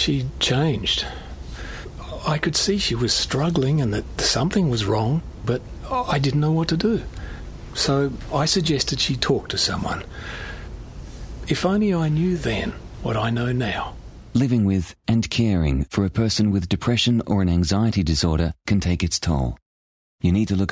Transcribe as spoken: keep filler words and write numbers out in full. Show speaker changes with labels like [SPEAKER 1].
[SPEAKER 1] She changed. I could see she was struggling and that something was wrong, but I didn't know what to do. So I suggested she talk to someone. If only I knew then what I know now.
[SPEAKER 2] Living with and caring for a person with depression or an anxiety disorder can take its toll. You need to look